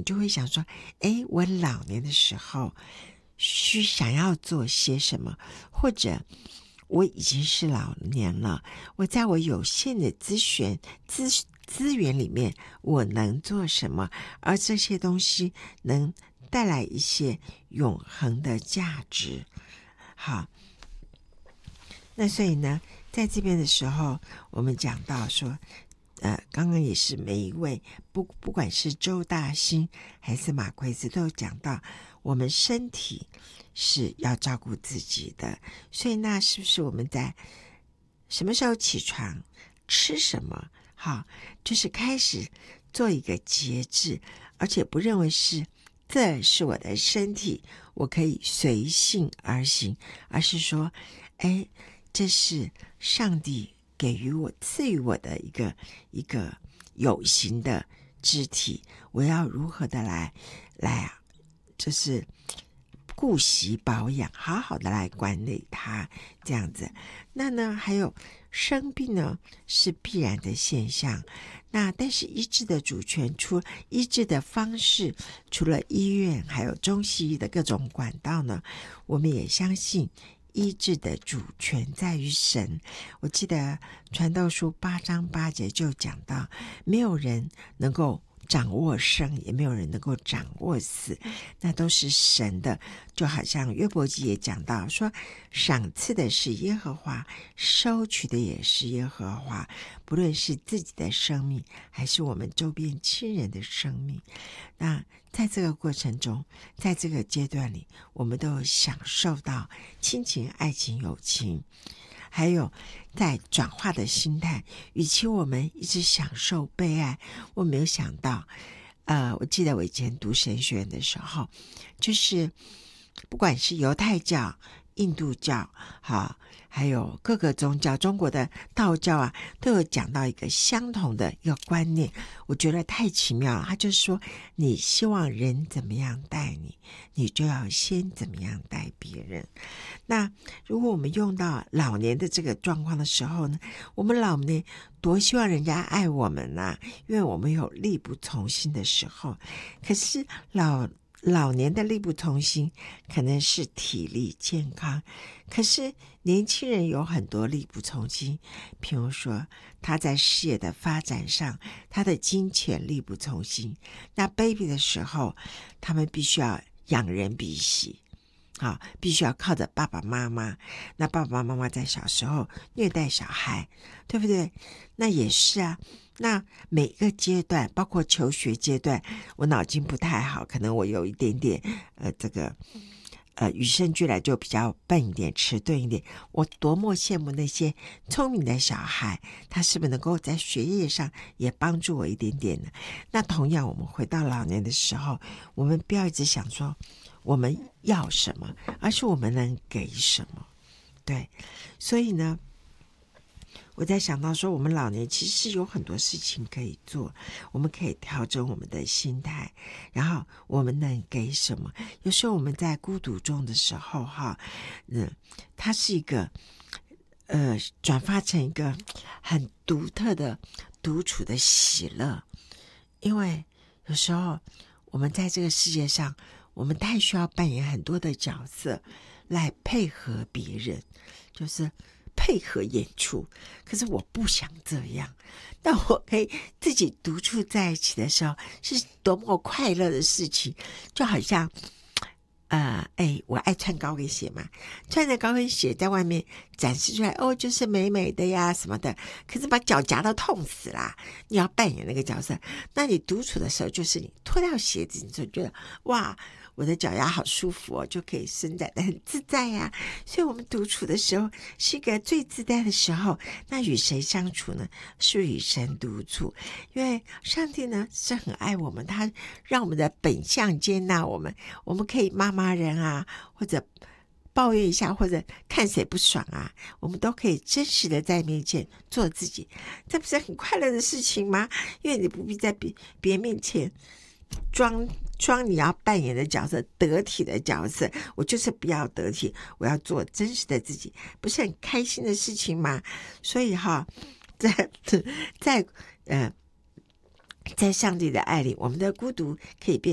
就会想说，我老年的时候想要做些什么，或者我已经是老年了，我在我有限的资源里面我能做什么，而这些东西能带来一些永恒的价值。好，那所以呢，在这边的时候我们讲到说刚刚也是每一位不管是周大兴还是马奎斯都有讲到，我们身体是要照顾自己的，所以那是不是我们在什么时候起床，吃什么，好，就是开始做一个节制，而且不认为这是我的身体，我可以随性而行，而是说这是上帝给予我赐予我的一个有形的肢体，我要如何的来就是顾惜保养，好好的来管理它，这样子。那呢还有生病呢是必然的现象，那但是医治的主权，医治的方式，除了医院还有中西医的各种管道呢，我们也相信医治的主权在于神。我记得传道书8章8节就讲到，没有人能够掌握生，也没有人能够掌握死，那都是神的。就好像约伯记也讲到说，赏赐的是耶和华，收取的也是耶和华，不论是自己的生命还是我们周边亲人的生命。那在这个过程中，在这个阶段里，我们都有享受到亲情、爱情、友情，还有在转化的心态，与其我们一直享受被爱，我没有想到我记得我以前读神学院的时候，就是不管是犹太教、印度教还有各个宗教，中国的道教都有讲到一个相同的一个观念，我觉得太奇妙了。他就是说，你希望人怎么样待你，你就要先怎么样待别人。那如果我们用到老年的这个状况的时候呢，我们老年多希望人家爱我们因为我们有力不从心的时候。可是老年的力不从心可能是体力健康，可是年轻人有很多力不从心，譬如说他在事业的发展上，他的金钱力不从心。那 baby 的时候，他们必须要仰人鼻息，必须要靠着爸爸妈妈。那爸爸妈妈在小时候虐待小孩，对不对？那也是那每个阶段，包括求学阶段，我脑筋不太好，可能我有一点点与生俱来就比较笨一点，迟钝一点。我多么羡慕那些聪明的小孩，他是不是能够在学业上也帮助我一点点呢？那同样，我们回到老年的时候，我们不要一直想说我们要什么，而是我们能给什么。对，所以呢，我在想到说，我们老年其实有很多事情可以做，我们可以调整我们的心态，然后我们能给什么。有时候我们在孤独中的时候它是一个转发成一个很独特的独处的喜乐。因为有时候我们在这个世界上，我们太需要扮演很多的角色来配合别人，就是配合演出。可是我不想这样，但我可以自己独处在一起的时候，是多么快乐的事情。就好像我爱穿高跟鞋嘛，穿着高跟鞋在外面展示出来，就是美美的呀什么的，可是把脚夹到痛死啦。你要扮演那个角色，那你独处的时候，就是你脱掉鞋子，你就觉得哇，我的脚丫好舒服就可以伸展得很自在呀。所以我们独处的时候是一个最自在的时候。那与谁相处呢？是与神独处。因为上帝呢是很爱我们，他让我们的本相接纳我们，我们可以骂人或者抱怨一下，或者看谁不爽我们都可以真实的在面前做自己，这不是很快乐的事情吗？因为你不必在别人面前装你要扮演的角色，得体的角色。我就是不要得体，我要做真实的自己，不是很开心的事情吗？所以在上帝的爱里，我们的孤独可以变